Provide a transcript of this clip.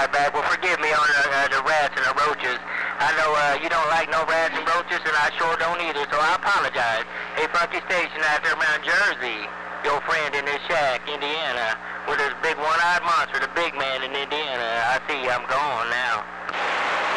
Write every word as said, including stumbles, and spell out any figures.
my bad. Well, forgive me on the, uh, the rats and the roaches. I know uh, you don't like no rats and roaches, and I sure don't either, so I apologize. Hey, Funky Station out there around Jersey, your friend in this shack, Indiana, with this big one-eyed monster, the big man in Indiana. I see you. I'm gone now.